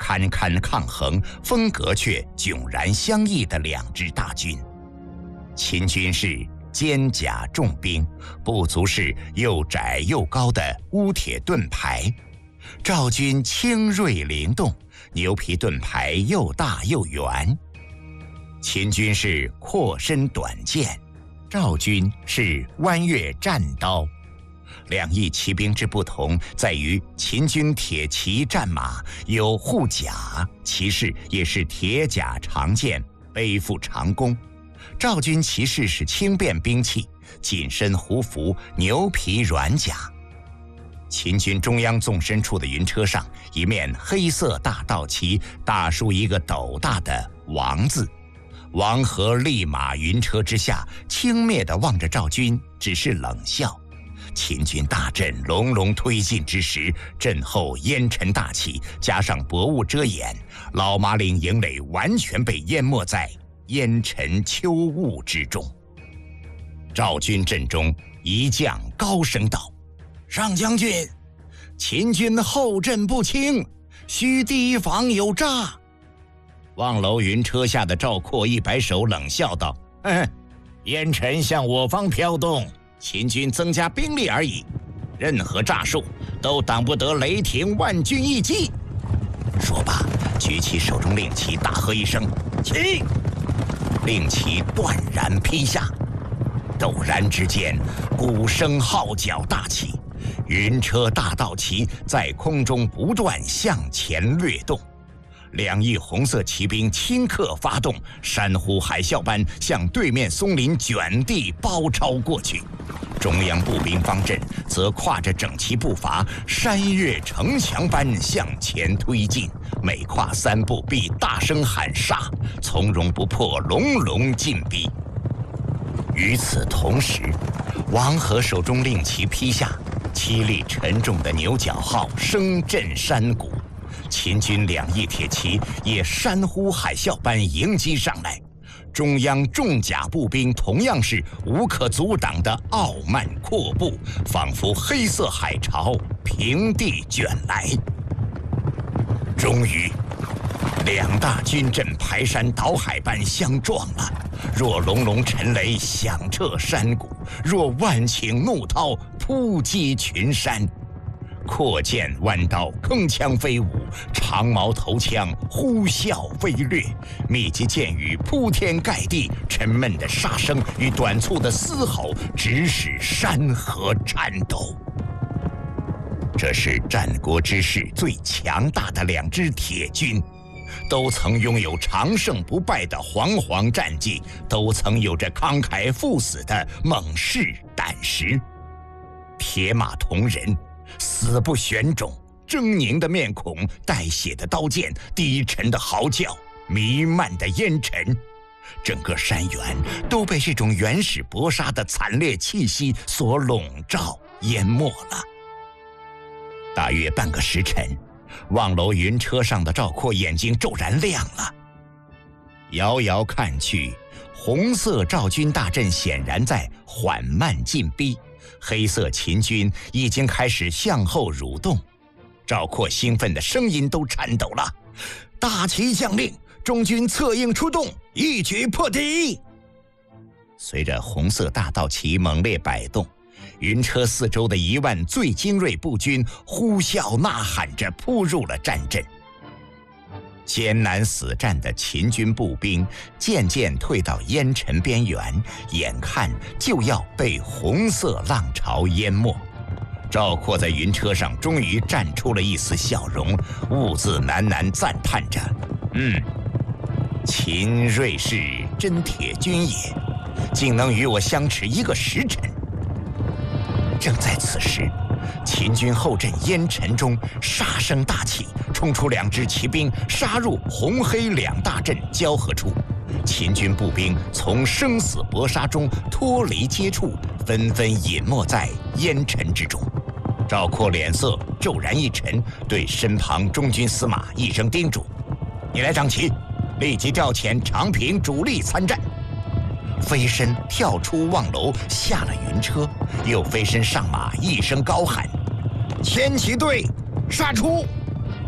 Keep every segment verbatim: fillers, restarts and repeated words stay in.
堪堪抗衡，风格却迥然相异的两支大军。秦军是坚甲重兵，不足是又窄又高的乌铁盾牌；赵军轻锐灵动，牛皮盾牌又大又圆。秦军是阔身短剑，赵军是弯月战刀。两翼骑兵之不同在于，秦军铁骑战马有护甲，骑士也是铁甲长剑，背负长弓；赵军骑士是轻便兵器，紧身胡服，牛皮软甲。秦军中央纵深处的云车上，一面黑色大道旗大书一个斗大的王字。王和立马云车之下，轻蔑地望着赵军，只是冷笑。秦军大阵隆隆推进之时，阵后烟尘大起，加上薄雾遮掩，老马岭营垒完全被淹没在烟尘秋雾之中。赵军阵中一将高声道：“上将军，秦军后阵不清，需提防有诈。”望楼云车下的赵括一摆手，冷笑道：“哼，烟尘向我方飘动，秦军增加兵力而已，任何诈术都挡不得雷霆万钧一击。”说罢，举起手中令旗，大喝一声：“起！”令旗断然劈下，陡然之间，鼓声号角大起，云车大道旗在空中不断向前掠动。两翼红色骑兵顷刻发动，山呼海啸般向对面松林卷地包抄过去。中央步兵方阵则跨着整齐步伐，山岳城墙般向前推进，每跨三步必大声喊杀，从容不迫，隆隆进逼。与此同时，王和手中令旗劈下，凄厉沉重的牛角号声震山谷。秦军两翼铁骑也山呼海啸般迎击上来，中央重甲步兵同样是无可阻挡的傲慢阔步，仿佛黑色海潮平地卷来。终于，两大军阵排山倒海般相撞了，若隆隆沉雷响彻山谷，若万顷怒涛扑击群山。阔剑弯刀铿锵飞舞，长矛头枪呼啸飞掠，密集箭雨铺天盖地，沉闷的杀声与短促的嘶吼直使山河颤抖。这是战国之世最强大的两支铁军，都曾拥有长胜不败的煌煌战绩，都曾有着慷慨赴死的猛士胆识。铁马同人，死不选种，狰狞的面孔，带血的刀剑，低沉的嚎叫，弥漫的烟尘，整个山原都被这种原始搏杀的惨烈气息所笼罩淹没了。大约半个时辰，望楼云车上的赵括眼睛骤然亮了。遥遥看去，红色赵军大阵显然在缓慢进逼，黑色秦军已经开始向后蠕动。赵括兴奋的声音都颤抖了：“大旗将令，中军策应出动，一举破敌！”随着红色大道旗猛烈摆动，云车四周的一万最精锐步军呼啸呐喊着扑入了战阵。艰难死战的秦军步兵渐渐退到烟尘边缘，眼看就要被红色浪潮淹没。赵括在云车上终于绽出了一丝笑容，兀自喃喃赞叹着：“嗯，秦锐士真铁军也，竟能与我相持一个时辰。”正在此时，秦军后阵烟尘中杀声大起，冲出两支骑兵，杀入红黑两大阵交合处。秦军步兵从生死搏杀中脱离接触，纷纷隐没在烟尘之中。赵括脸色骤然一沉，对身旁中军司马一声叮嘱：“你来掌旗，立即调遣长平主力参战。”飞身跳出望楼，下了云车，又飞身上马，一声高喊：“牵骑队，杀出！”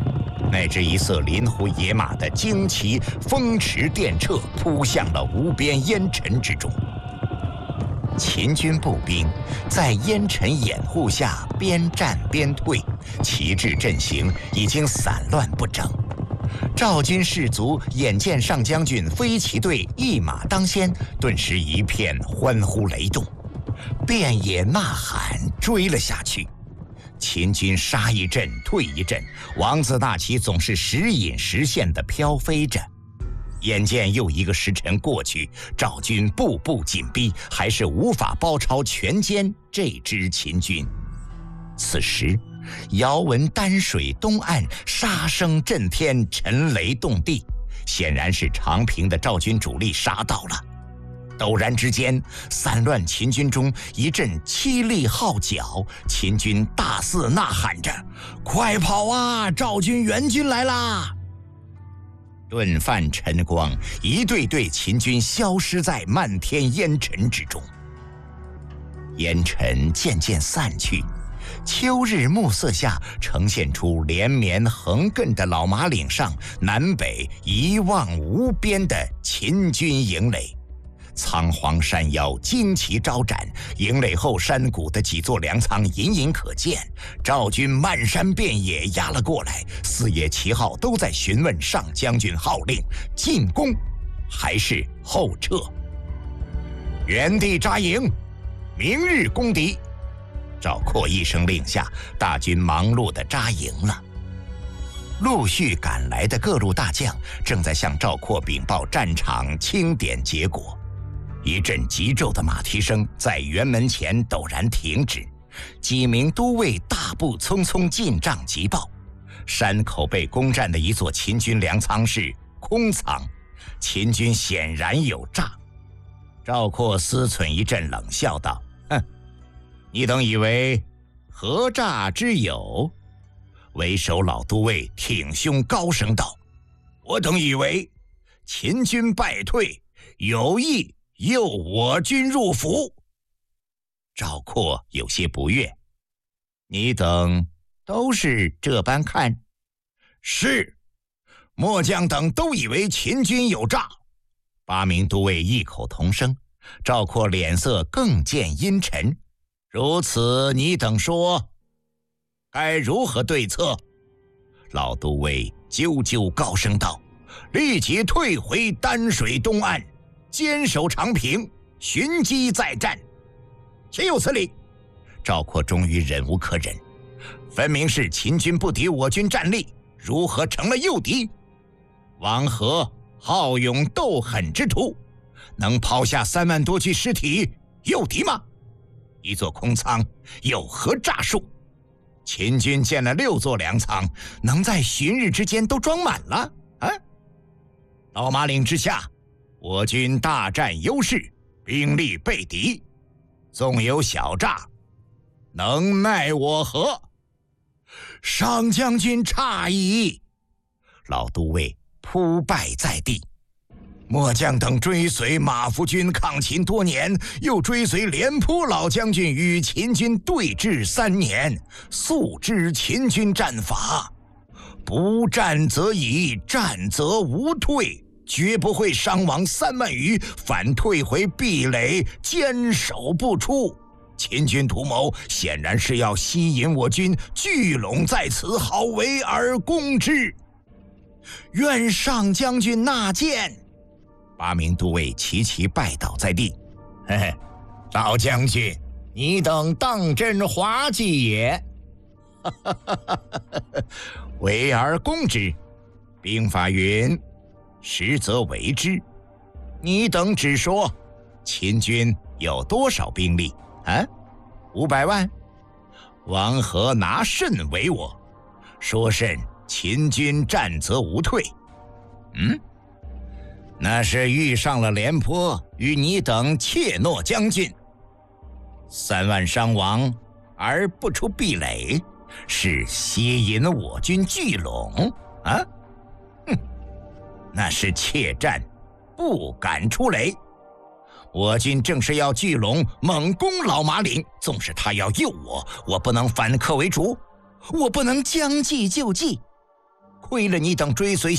乃至一色临湖野马的旌旗风驰电掣，扑向了无边烟尘之中。秦军步兵在烟尘掩护下边战边退，旗帜阵型已经散乱不整。赵军士卒眼见上将军飞骑队一马当先，顿时一片欢呼雷动，遍野呐喊追了下去。秦军杀一阵退一阵，王字大旗总是时隐时现地飘飞着。眼见又一个时辰过去，赵军步步紧逼，还是无法包抄全歼这支秦军。此时遥闻丹水东岸杀声震天，沉雷动地，显然是长平的赵军主力杀到了。陡然之间，散乱秦军中一阵凄厉号角，秦军大肆呐喊着：“快跑啊！赵军援军来啦！”顿泛晨光，一队队秦军消失在漫天烟尘之中。烟尘渐渐散去，秋日暮色下呈现出连绵横亘的老马岭上南北一望无边的秦军营垒。苍黄山腰旌旗招展，营垒后山谷的几座粮仓隐隐可见。赵军漫山遍野压了过来，四野旗号都在询问上将军号令：进攻还是后撤？原地扎营，明日攻敌。赵括一声令下，大军忙碌地扎营了。陆续赶来的各路大将正在向赵括禀报战场清点结果。一阵急骤的马蹄声在辕门前陡然停止，几名都尉大步匆匆进帐急报：山口被攻占的一座秦军粮仓是空仓，秦军显然有诈。赵括思忖一阵，冷笑道：“哼，你等以为何诈之有？”为首老都尉挺胸高声道：“我等以为秦军败退，有意诱我军入府。”赵括有些不悦：“你等都是这般看？”“是。”末将等都以为秦军有诈。八名都尉异口同声。赵括脸色更见阴沉：“如此，你等说该如何对策？”老都尉啾啾高声道：“立即退回丹水东岸，坚守长平，寻机再战。”“岂有此理！”赵括终于忍无可忍，分明是秦军不敌我军战力，如何成了诱敌？王和好勇斗狠之徒，能抛下三万多具尸体诱敌吗？一座空仓有何诈术？秦军建了六座粮仓，能在旬日之间都装满了啊！老马岭之下，我军大占优势，兵力备敌，纵有小诈，能奈我何？上将军诧异。老都尉扑拜在地：“末将等追随马夫军抗秦多年，又追随廉颇老将军与秦军对峙三年，素知秦军战法，不战则已，战则无退，绝不会伤亡三万余，反退回壁垒，坚守不出。秦军图谋显然是要吸引我军聚拢在此，好围而攻之。愿上将军纳谏。”八名都尉齐齐拜倒在地：“嘿嘿，老将军，你等当真滑稽也！围而攻之，兵法云：实则为之。你等只说秦军有多少兵力啊？五百万？王和拿甚为我？说甚秦军战则无退？嗯？那是遇上了廉颇与你等怯懦将军。三万伤亡而不出壁垒，是吸引我军聚拢啊？哼，那是怯战，不敢出垒。我军正是要聚拢，猛攻老马岭，纵使他要诱我，我不能反客为主，我不能将计就计。 为了你等追随